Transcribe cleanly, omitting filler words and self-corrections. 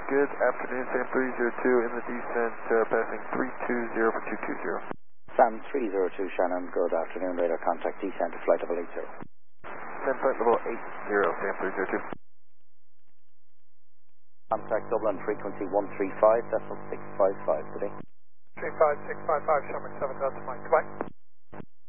good afternoon, Sam 302 in the descent, passing 320 for 220. Sam 302 Shannon, good afternoon, radar contact descent to flight level 80. Descent flight level 80, Sam 302. Contact Dublin frequency 135, decimal 655 today. 35655, Sherman 7 Delta Mike, goodbye.